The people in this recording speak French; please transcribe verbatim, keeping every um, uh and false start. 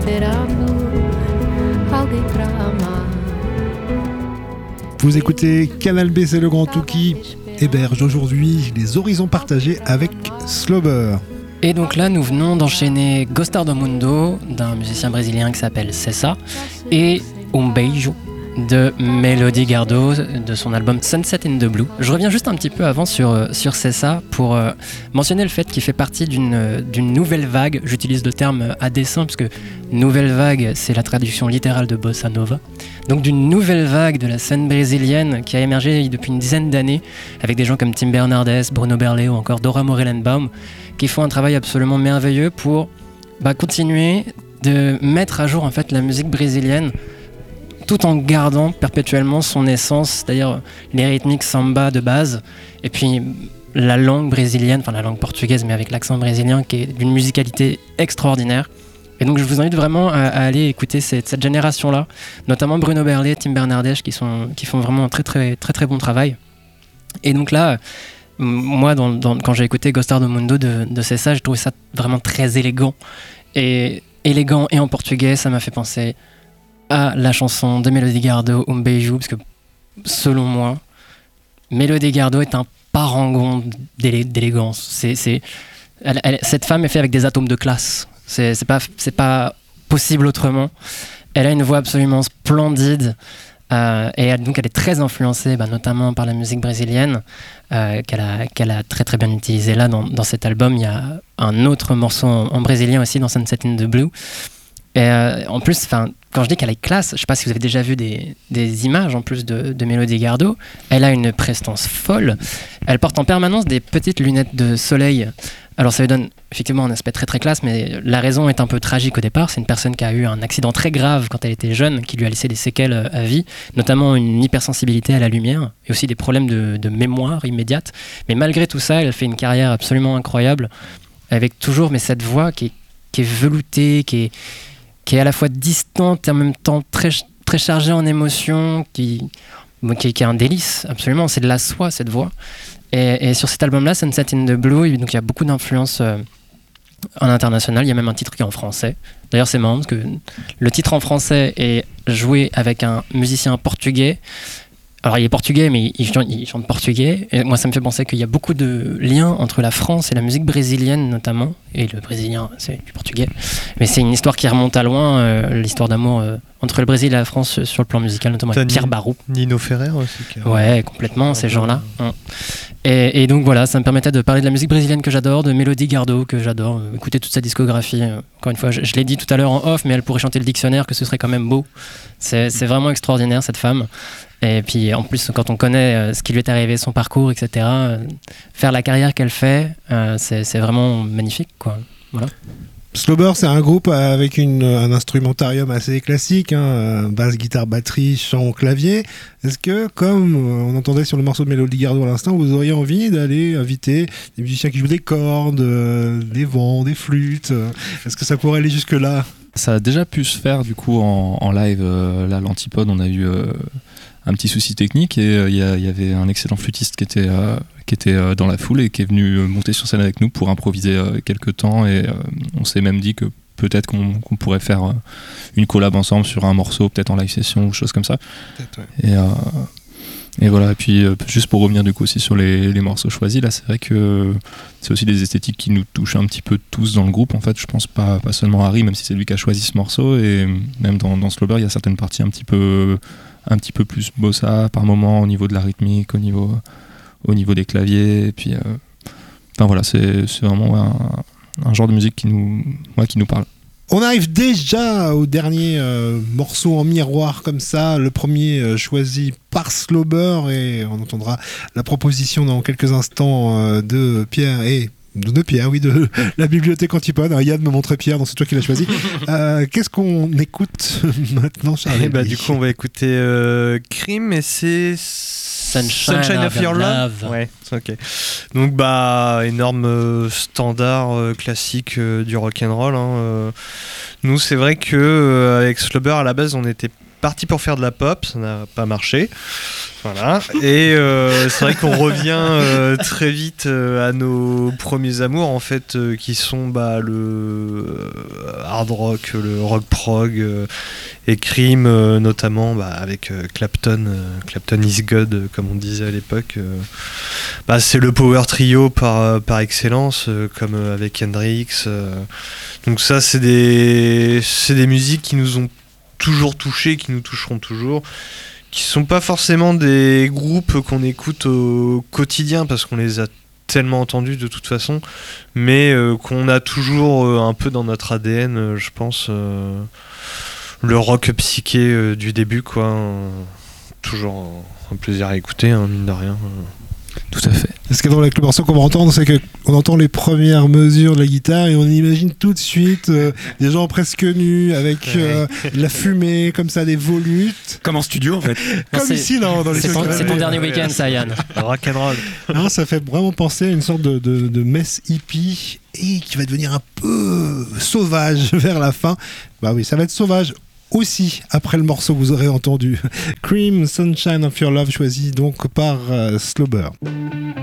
esperando alguém pra amar. Vous écoutez Canal B, c'est le Grand Touki, héberge aujourd'hui les horizons partagés avec Slobber. Et donc là, nous venons d'enchaîner Gostar do Mundo d'un musicien brésilien qui s'appelle Cessa et Um Beijo de Melody Gardot de son album Sunset in the Blue. Je reviens juste un petit peu avant sur, sur Cessa pour euh, mentionner le fait qu'il fait partie d'une, d'une nouvelle vague. J'utilise le terme à dessein puisque nouvelle vague, c'est la traduction littérale de Bossa Nova. Donc d'une nouvelle vague de la scène brésilienne qui a émergé depuis une dizaine d'années avec des gens comme Tim Bernardes, Bruno Berlet ou encore Dora Morelenbaum qui font un travail absolument merveilleux pour bah, continuer de mettre à jour en fait la musique brésilienne tout en gardant perpétuellement son essence, c'est-à-dire les rythmiques samba de base, et puis la langue brésilienne, enfin la langue portugaise, mais avec l'accent brésilien, qui est d'une musicalité extraordinaire. Et donc je vous invite vraiment à, à aller écouter cette, cette génération-là, notamment Bruno Berlet, Tim Bernardes, qui, sont, qui font vraiment un très très très très bon travail. Et donc là, moi, dans, dans, quand j'ai écouté Gostar do Mundo de, de Cessa, j'ai trouvé ça vraiment très élégant. Et élégant et en portugais, ça m'a fait penser à la chanson de Melody Gardot, Um Beijo, parce que selon moi, Melody Gardot est un parangon d'élé- d'élégance. C'est, c'est, elle, elle, cette femme est faite avec des atomes de classe. C'est, c'est, pas, c'est pas possible autrement. Elle a une voix absolument splendide. Euh, et elle, donc elle est très influencée bah, notamment par la musique brésilienne euh, qu'elle, a, qu'elle a très très bien utilisée là dans, dans cet album. Il y a un autre morceau en, en brésilien aussi dans Sunset in the Blue. Et euh, en plus, quand je dis qu'elle est classe, je ne sais pas si vous avez déjà vu des, des images en plus de, de Melody Gardot. Elle a une prestance folle. Elle porte en permanence des petites lunettes de soleil. Alors ça lui donne effectivement un aspect très très classe, mais la raison est un peu tragique au départ. C'est une personne qui a eu un accident très grave quand elle était jeune, qui lui a laissé des séquelles à vie, notamment une hypersensibilité à la lumière et aussi des problèmes de, de mémoire immédiate. Mais malgré tout ça, elle fait une carrière absolument incroyable, avec toujours mais cette voix qui est, qui est veloutée, qui est qui est à la fois distante et en même temps très, très chargée en émotions, qui, qui, qui est un délice, absolument. C'est de la soie, cette voix. Et, et sur cet album-là, Sunset in the Blue, donc il y a beaucoup d'influences euh, en international. Il y a même un titre qui est en français. D'ailleurs, c'est marrant parce que le titre en français est joué avec un musicien portugais. Alors, il est portugais, mais il chante, il chante portugais. Et moi, ça me fait penser qu'il y a beaucoup de liens entre la France et la musique brésilienne, notamment. Et le brésilien, c'est du portugais. Mais c'est une histoire qui remonte à loin, euh, l'histoire d'amour euh, entre le Brésil et la France euh, sur le plan musical, notamment avec Pierre Barou. Nino Ferrer aussi. Qui a... Ouais, complètement, ces gens-là. Hein. Et, et donc voilà, ça me permettait de parler de la musique brésilienne que j'adore, de Melody Gardot que j'adore, euh, écouter toute sa discographie. Euh, encore une fois, je, je l'ai dit tout à l'heure en off, mais elle pourrait chanter le dictionnaire, que ce serait quand même beau. C'est, c'est vraiment extraordinaire, cette femme. Et puis en plus, quand on connaît euh, ce qui lui est arrivé, son parcours, et cetera, euh, faire la carrière qu'elle fait, euh, c'est, c'est vraiment magnifique, quoi. Voilà. Slobber, c'est un groupe avec une, un instrumentarium assez classique, hein, basse, guitare, batterie, chant, clavier. Est-ce que, comme on entendait sur le morceau de Melody Gardot à l'instant, vous auriez envie d'aller inviter des musiciens qui jouent des cordes, euh, des vents, des flûtes? Est-ce que ça pourrait aller jusque-là? Ça a déjà pu se faire du coup en, en live. Euh, là, l'Antipode, on a eu euh, un petit souci technique et il euh, y, y avait un excellent flûtiste qui était, euh, qui était euh, dans la foule et qui est venu monter sur scène avec nous pour improviser euh, quelques temps. Et euh, on s'est même dit que peut-être qu'on, qu'on pourrait faire euh, une collab ensemble sur un morceau, peut-être en live session ou chose comme ça. Peut-être, ouais. Et, euh, et voilà. Et puis euh, juste pour revenir du coup aussi sur les, les morceaux choisis, là, c'est vrai que c'est aussi des esthétiques qui nous touchent un petit peu tous dans le groupe. En fait, je pense pas, pas seulement Harry, même si c'est lui qui a choisi ce morceau, et même dans, dans Slobber, il y a certaines parties un petit peu un petit peu plus bossa par moment au niveau de la rythmique, au niveau, au niveau des claviers. Et puis, euh, enfin voilà, c'est, c'est vraiment un, un genre de musique qui nous, ouais, qui nous parle. On arrive déjà au dernier euh, morceau en miroir comme ça, le premier euh, choisi par Slobber, et on entendra la proposition dans quelques instants euh, de Pierre et de, de Pierre, oui, de la bibliothèque Antipode. Alors, Yann me montrait Pierre, donc c'est toi qui l'as choisi. Euh, qu'est-ce qu'on écoute maintenant, Charles? Et bah, du coup, on va écouter euh, Cream et c'est Sunshine, Sunshine of Your Love. Love. Ouais, ok. Donc, bah, énorme euh, standard euh, classique euh, du rock'n'roll. Hein, euh. Nous, c'est vrai que euh, avec Slobber, à la base, on était parti pour faire de la pop, ça n'a pas marché. Voilà. Et euh, c'est vrai qu'on revient euh, très vite euh, à nos premiers amours, en fait, euh, qui sont bah, le euh, hard rock, le rock prog euh, et Cream, euh, notamment bah, avec euh, Clapton, euh, Clapton is God, euh, comme on disait à l'époque. Euh, bah, c'est le power trio par, par excellence, euh, comme euh, avec Hendrix. Euh. Donc ça, c'est des, c'est des musiques qui nous ont toujours touchés, qui nous toucheront toujours, qui sont pas forcément des groupes qu'on écoute au quotidien parce qu'on les a tellement entendus de toute façon, mais euh, qu'on a toujours euh, un peu dans notre A D N, euh, je pense, euh, le rock psyché euh, du début, quoi. Euh, toujours un, un plaisir à écouter, hein, mine de rien. Euh. Tout à fait. Ce qui est drôle avec le morceau qu'on va entendre, c'est qu'on entend les premières mesures de la guitare et on imagine tout de suite euh, des gens presque nus avec euh, de la fumée, comme ça, des volutes. Comme en studio en fait. Comme c'est- ici dans, dans les C'est ton, studios. c'est ton dernier week-end, ça, Yann. Rock'n'roll. Non, ça fait vraiment penser à une sorte de, de, de messe hippie et qui va devenir un peu sauvage vers la fin. Bah oui, ça va être sauvage aussi après le morceau que vous aurez entendu. Cream, Sunshine of Your Love, choisi donc par euh, Slobber.